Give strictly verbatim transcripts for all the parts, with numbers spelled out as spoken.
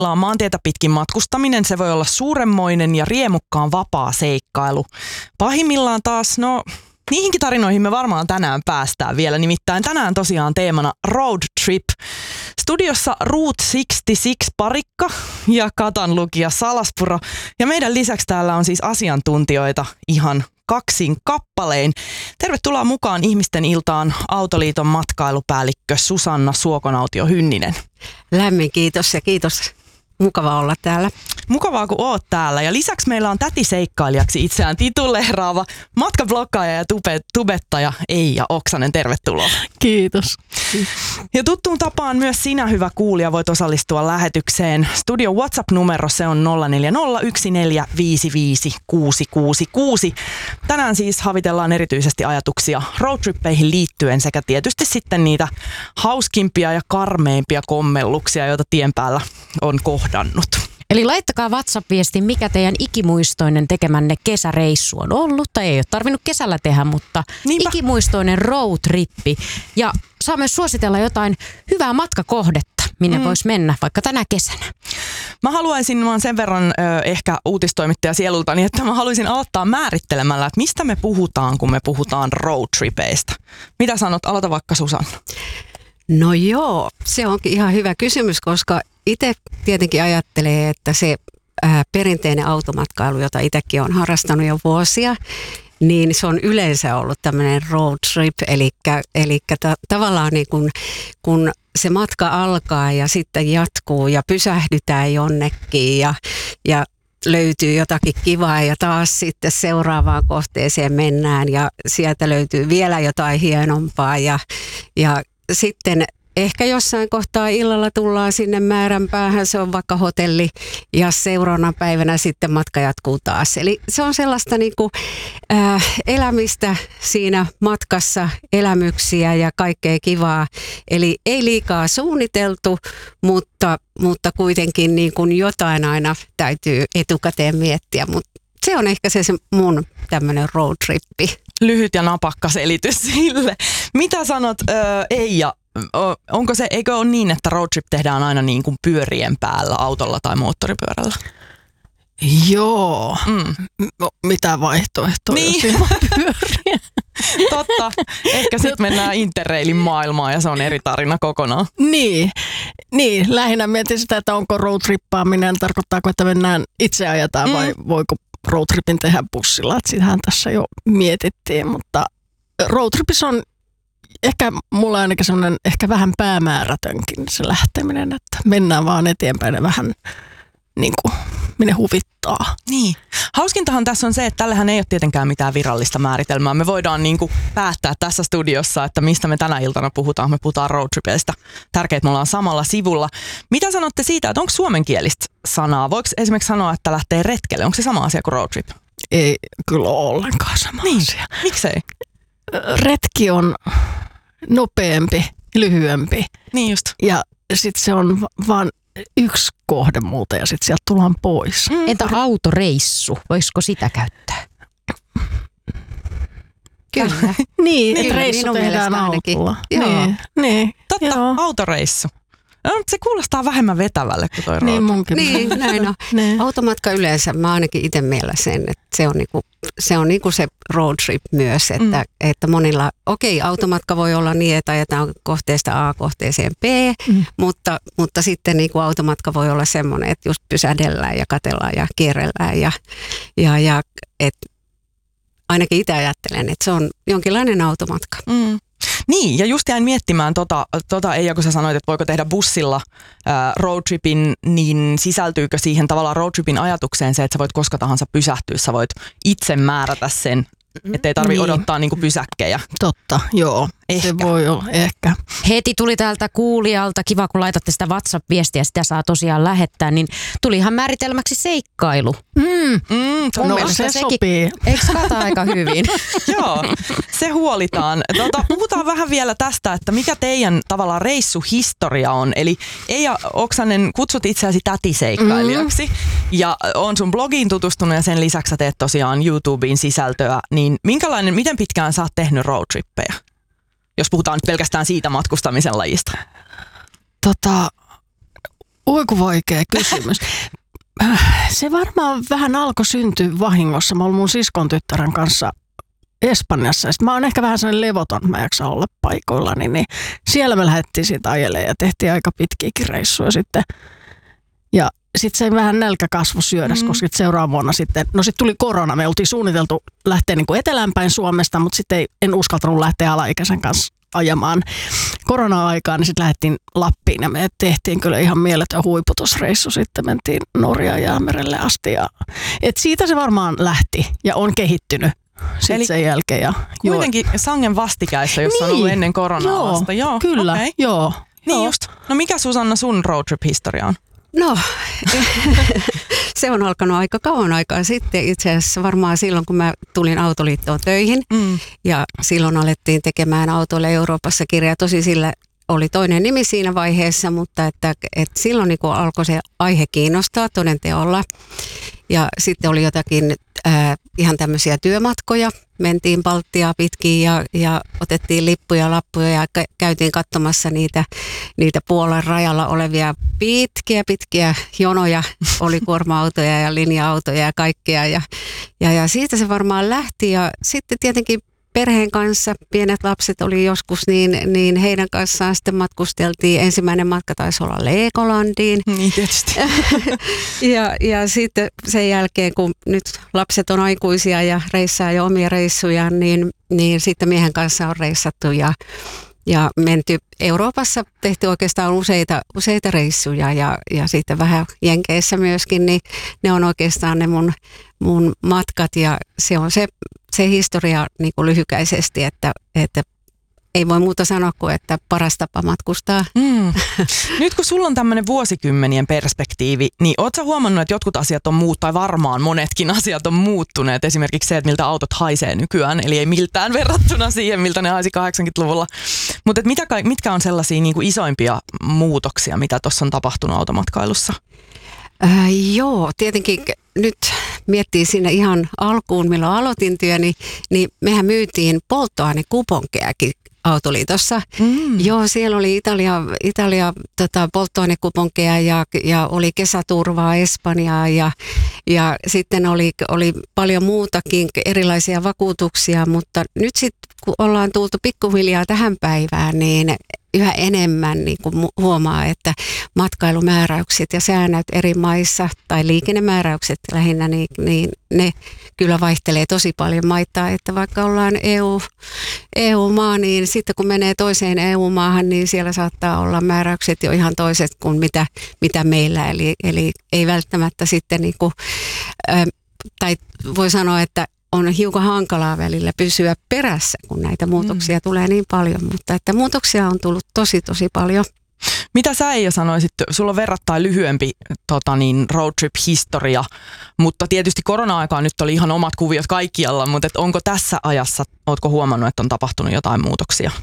Maantietä pitkin matkustaminen, se voi olla suuremmoinen ja riemukkaan vapaa seikkailu. Pahimmillaan taas, no niihinkin tarinoihin me varmaan tänään päästään vielä, nimittäin tänään tosiaan teemana road trip. Studiossa Route kuusikymmentäkuusi Parikka ja Katan lukija Salaspuro. Ja meidän lisäksi täällä on siis asiantuntijoita ihan kaksin kappalein. Tervetuloa mukaan Ihmisten iltaan Autoliiton matkailupäällikkö Susanna Suokonautio-Hynninen. Lämmin kiitos ja kiitos. Mukava olla täällä. Mukavaa, kun oot täällä. Ja lisäksi meillä on tätiseikkailijaksi itseään tituleeraava matkabloggaaja ja tube, tubettaja Eija Oksanen. Tervetuloa. Kiitos. Ja tuttuun tapaan myös sinä, hyvä kuulija, voit osallistua lähetykseen. Studio WhatsApp-numero, se on nolla neljä nolla yksi neljä viisi viisi kuusi kuusi kuusi. Tänään siis havitellaan erityisesti ajatuksia roadtrippeihin liittyen sekä tietysti sitten niitä hauskimpia ja karmeimpia kommelluksia, joita tien päällä on kohdannut. Eli laittakaa WhatsApp-viestin, mikä teidän ikimuistoinen tekemänne kesäreissu on ollut. Tai ei ole tarvinnut kesällä tehdä, mutta Niinpä. ikimuistoinen roadtrippi. Ja saa myös suositella jotain hyvää matkakohdetta, minne mm. voisi mennä vaikka tänä kesänä. Mä haluaisin, mä oon sen verran ö, ehkä uutistoimittaja sielultani, että mä haluaisin aloittaa määrittelemällä, että mistä me puhutaan, kun me puhutaan roadtripeistä. Mitä sanot? Aloita vaikka Susanna. No joo, se onkin ihan hyvä kysymys, koska itse tietenkin ajattelee, että se ää, perinteinen automatkailu, jota itsekin olen harrastanut jo vuosia, niin se on yleensä ollut tämmöinen road trip, eli, eli ta- tavallaan niin kun, kun se matka alkaa ja sitten jatkuu ja pysähdytään jonnekin ja, ja löytyy jotakin kivaa ja taas sitten seuraavaan kohteeseen mennään ja sieltä löytyy vielä jotain hienompaa ja, ja sitten ehkä jossain kohtaa illalla tullaan sinne määränpäähän, se on vaikka hotelli ja seuraavana päivänä sitten matka jatkuu taas. Eli se on sellaista niin kuin, äh, elämistä siinä matkassa, elämyksiä ja kaikkea kivaa. Eli ei liikaa suunniteltu, mutta, mutta kuitenkin niin kuin jotain aina täytyy etukäteen miettiä. Mutta se on ehkä se, se mun tämmöinen roadtrippi. Lyhyt ja napakka selitys sille. Mitä sanot, äh, Eija? Onko se, eikö ole niin, että roadtrip tehdään aina niin kuin pyörien päällä, autolla tai moottoripyörällä? Joo. Mm. No, mitä vaihtoehtoja niin. siinä on pyöriä? Totta. Ehkä sitten mennään Interrailin maailmaan ja se on eri tarina kokonaan. Niin. niin. Lähinnä mietin sitä, että onko roadtrippaaminen, tarkoittaako, että mennään itse ajetaan mm. vai voiko roadtripin tehdä bussilla. Että sitähän tässä jo mietittiin, mutta roadtripissa on ehkä mulla on ainakin semmoinen ehkä vähän päämäärätönkin se lähteminen, että mennään vaan eteenpäin ja vähän niin kuin minne huvittaa. Niin. Hauskintahan tässä on se, että tällähän ei ole tietenkään mitään virallista määritelmää. Me voidaan niin kuin päättää tässä studiossa, että mistä me tänä iltana puhutaan. Me puhutaan roadtripeistä. Tärkeää, että me ollaan samalla sivulla. Mitä sanotte siitä, että onko suomenkielistä sanaa? Voiko esimerkiksi sanoa, että lähtee retkelle? Onko se sama asia kuin roadtrip? Ei kyllä ole ollenkaan sama niin. asia. Miksei? Retki on nopeampi, lyhyempi. Niin just. Ja sitten se on vaan yksi kohde muuta ja sitten sieltä tullaan pois. Mm. Entä autoreissu? Voisiko sitä käyttää? Kyllä. niin, niin, reissu tehdään autolla. Joo. Niin, niin. Totta, Joo. autoreissu. No, se kuulostaa vähemmän vetävälle kuin toi niin, munkin niin, näin on. Niin. Automatka yleensä, mä ainakin itse miellä sen, että se on niinku, se, on niinku se road trip myös, että, mm. että monilla, okei, okay, automatka voi olla niin, että ajetaan kohteesta A kohteeseen B, mm. mutta, mutta sitten niinku automatka voi olla semmoinen, että just pysähdellään ja katellaan ja kierrellään ja, ja, ja että ainakin itse ajattelen, että se on jonkinlainen automatka. Mm. Niin, ja just jäin miettimään tota, tota Eija, kun sä sanoit, että voiko tehdä bussilla ää, roadtripin, niin sisältyykö siihen tavallaan roadtripin ajatukseen se, että sä voit koska tahansa pysähtyä, sä voit itse määrätä sen, ettei tarvitse niin. odottaa niinku pysäkkejä. Totta, joo. Ehkä. Se voi olla, ehkä. Heti tuli täältä kuulijalta, kiva kun laitatte sitä WhatsApp-viestiä, sitä saa tosiaan lähettää, niin tuli ihan määritelmäksi seikkailu. Mm. Mm, no se sekin, sopii. Eikö kata aika hyvin? Joo, se huolitaan. Tota, puhutaan vähän vielä tästä, että mikä teidän tavallaan reissuhistoria on. Eli Eija Oksanen, kutsut itseäsi tätiseikkailijaksi mm. ja on sun blogiin tutustunut ja sen lisäksi sä teet tosiaan YouTubeen sisältöä. Niin minkälainen, miten pitkään sä oot tehnyt roadtrippejä? Jos puhutaan nyt pelkästään siitä matkustamisen lajista. Tota, Oi kun vaikea kysymys. Se varmaan vähän alkoi syntyä vahingossa. Mä olin mun siskon tyttären kanssa Espanjassa. Sitten mä oon ehkä vähän sellainen levoton, mä jaksan olla paikoillani. Niin siellä me lähdettiin siitä ajelemaan ja tehtiin aika pitkiäkin reissuja sitten. Ja sitten se vähän nälkä kasvoi syödässä, mm. koska seuraavana vuonna sitten, no sitten tuli korona. Me oltiin suunniteltu lähteä niin kuin eteläänpäin Suomesta, mutta sitten ei, en uskaltanut lähteä alaikäisen kanssa ajamaan korona-aikaan, niin sitten lähdettiin Lappiin ja me tehtiin kyllä ihan mieletön huiputusreissu. Sitten mentiin Norjaan Jäämerelle asti. Ja, et siitä se varmaan lähti ja on kehittynyt sitten sen jälkeen. Ja, kuitenkin joo. sangen vastikäissä, jos niin, on ollut ennen koronaa joo, vasta. Joo, kyllä, okay. joo. Niin joo. just. No mikä Susanna sun roadtrip-historia on? No, se on alkanut aika kauan aikaa sitten itse asiassa varmaan silloin, kun mä tulin Autoliittoon töihin mm. ja silloin alettiin tekemään autoille Euroopassa kirjaa. Tosi sillä oli toinen nimi siinä vaiheessa, mutta että, että silloin niin kun alkoi se aihe kiinnostaa toden teolla ja sitten oli jotakin äh, ihan tämmöisiä työmatkoja. Mentiin Baltiaa pitkin ja, ja otettiin lippuja, lappuja ja käytiin katsomassa niitä, niitä Puolan rajalla olevia pitkiä, pitkiä jonoja. Oli kuorma-autoja ja linja-autoja ja kaikkea. Ja, ja, ja siitä se varmaan lähti. Ja sitten tietenkin perheen kanssa, pienet lapset oli joskus, niin, niin heidän kanssaan sitten matkusteltiin. Ensimmäinen matka taisi olla Legolandiin. Niin tietysti. ja, ja sitten sen jälkeen, kun nyt lapset on aikuisia ja reissaa jo omia reissujaan, niin, niin sitten miehen kanssa on reissattu ja, ja menty Euroopassa. Tehty oikeastaan useita, useita reissuja ja, ja sitten vähän Jenkeissä myöskin, niin ne on oikeastaan ne mun, mun matkat ja se on se Se historia niin kuin lyhykäisesti, että, että ei voi muuta sanoa kuin, että paras tapa matkustaa. Mm. Nyt kun sulla on tämmöinen vuosikymmenien perspektiivi, niin ootko sä huomannut, että jotkut asiat on muut, tai varmaan monetkin asiat on muuttuneet? Esimerkiksi se, että miltä autot haisee nykyään, eli ei miltään verrattuna siihen, miltä ne haisi kahdeksankymmentäluvulla. Mutta mitkä on sellaisia niin kuin isoimpia muutoksia, mitä tuossa on tapahtunut automatkailussa? Äh, joo, tietenkin nyt miettii sinne ihan alkuun, milloin aloitin työni, niin mehän myytiin polttoainekuponkejakin Autoliitossa. Mm. Joo, siellä oli Italia, Italia tota, polttoainekuponkeja ja, ja oli kesäturvaa Espanjaa ja, ja sitten oli, oli paljon muutakin erilaisia vakuutuksia, mutta nyt sitten kun ollaan tultu pikkuhiljaa tähän päivään, niin yhä enemmän niin kuin huomaa, että matkailumääräykset ja säännöt eri maissa tai liikennemääräykset lähinnä, niin, niin ne kyllä vaihtelee tosi paljon maittaa, että vaikka ollaan E U, E U-maa, niin sitten kun menee toiseen E U-maahan, niin siellä saattaa olla määräykset jo ihan toiset kuin mitä, mitä meillä, eli, eli ei välttämättä sitten niin kuin, äh, tai voi sanoa, että on hiukan hankalaa välillä pysyä perässä, kun näitä muutoksia mm. tulee niin paljon, mutta että muutoksia on tullut tosi, tosi paljon. Mitä sä Eija sanoisit? Sulla on verrattain lyhyempi tota niin, road trip-historia, mutta tietysti korona-aikaan nyt oli ihan omat kuviot kaikkialla, mutta et onko tässä ajassa, ootko huomannut, että on tapahtunut jotain muutoksia?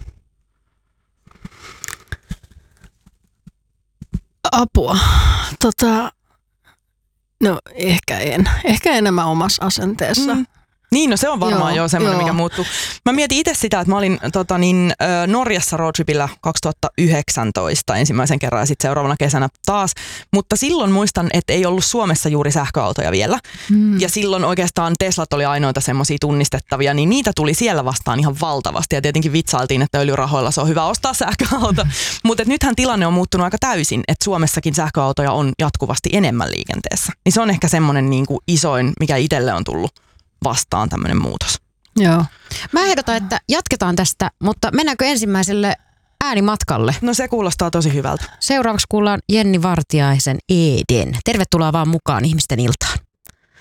Apua. Tota, no ehkä en. Ehkä enemmän omassa asenteessa. Mm. Niin, no se on varmaan joo, jo semmoinen, joo. mikä muuttuu. Mä mietin itse sitä, että mä olin tota, niin, Norjassa roadtripillä kaksituhattayhdeksäntoista ensimmäisen kerran ja sitten seuraavana kesänä taas. Mutta silloin muistan, että ei ollut Suomessa juuri sähköautoja vielä. Hmm. Ja silloin oikeastaan Teslat oli ainoita semmoisia tunnistettavia, niin niitä tuli siellä vastaan ihan valtavasti. Ja tietenkin vitsailtiin, että öljyrahoilla se on hyvä ostaa sähköauto. Mutta nythän tilanne on muuttunut aika täysin, että Suomessakin sähköautoja on jatkuvasti enemmän liikenteessä. Niin se on ehkä semmoinen niin kuin isoin, mikä itselle on tullut vastaan tämmöinen muutos. Joo. Mä ehdotan, että jatketaan tästä, mutta mennäänkö ensimmäiselle äänimatkalle? No se kuulostaa tosi hyvältä. Seuraavaksi kuullaan Jenni Vartiaisen Eden. Tervetuloa vaan mukaan ihmisten iltaan.